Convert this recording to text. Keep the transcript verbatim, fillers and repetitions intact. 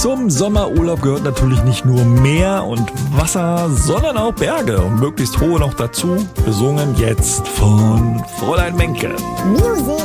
Zum Sommerurlaub gehört natürlich nicht nur Meer und Wasser, sondern auch Berge und möglichst hohe noch dazu, besungen jetzt von Fräulein Menke. Music.